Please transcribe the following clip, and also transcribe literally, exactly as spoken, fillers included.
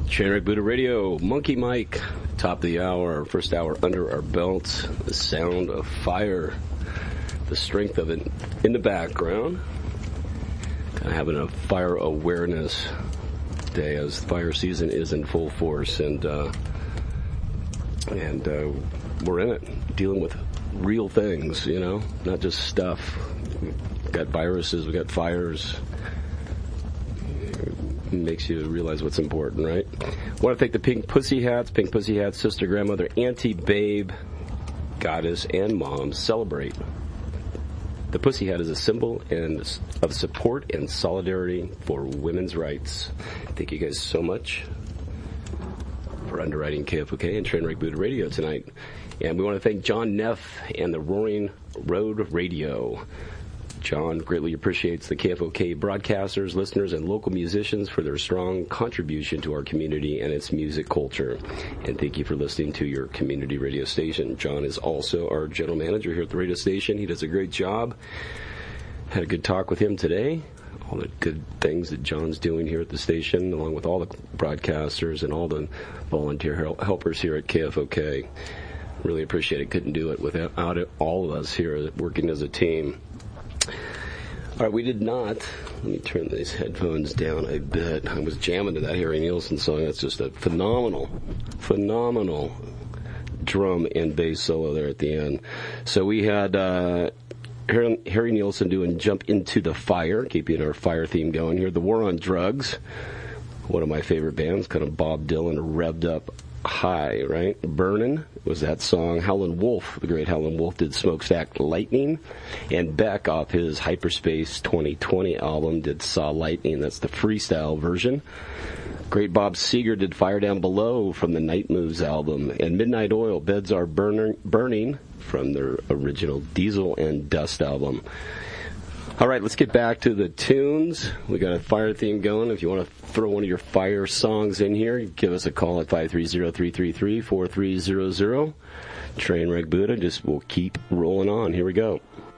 Trainwreck Buddha Radio, Monkey Mike, top of the hour, first hour under our belts, the sound of fire, the strength of it in the background. Kind of having a fire awareness day as fire season is in full force, and uh, and uh, we're in it, dealing with real things, you know, not just stuff. We've got viruses, we've got fires. Makes you realize what's important, right? I want to thank the Pink Pussy Hats, Pink Pussy Hats, sister, grandmother, auntie, babe, goddess, and mom celebrate. The Pussy Hat is a symbol and of support and solidarity for women's rights. Thank you guys so much for underwriting K F O K and Trainwreck Buddha Radio tonight. And we want to thank John Neff and the Roaring Road Radio. John greatly appreciates the K F O K broadcasters, listeners, and local musicians for their strong contribution to our community and its music culture. And thank you for listening to your community radio station. John is also our general manager here at the radio station. He does a great job. Had a good talk with him today. All the good things that John's doing here at the station, along with all the broadcasters and all the volunteer helpers here at K F O K. Really appreciate it. Couldn't do it without all of us here working as a team. All right, we did not. Let me turn these headphones down a bit. I was jamming to that Harry Nilsson song. That's just a phenomenal, phenomenal drum and bass solo there at the end. So we had uh, Harry, Harry Nilsson doing Jump Into the Fire, keeping our fire theme going here. The War on Drugs, one of my favorite bands, kind of Bob Dylan revved up high, right? Burnin' was that song. Howlin' Wolf, the great Howlin' Wolf, did Smokestack Lightning. And Beck, off his Hyperspace twenty twenty album, did Saw Lightning. That's the freestyle version. Great Bob Seger did Fire Down Below from the Night Moves album. And Midnight Oil, Beds Are Burner, Burning from their original Diesel and Dust album. All right, let's get back to the tunes. We got a fire theme going. If you want to throw one of your fire songs in here, give us a call at five three zero, three three three, four three zero zero. Trainwreck Buddha, just we'll keep rolling on. Here we go.